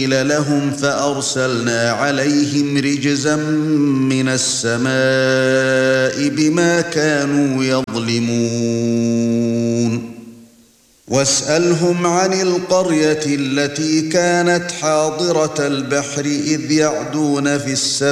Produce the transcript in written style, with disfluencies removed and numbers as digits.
قيل لهم فأرسلنا عليهم رجزا من السماء بما كانوا يظلمون واسألهم عن القرية التي كانت حاضرة البحر إذ يعدون في السبت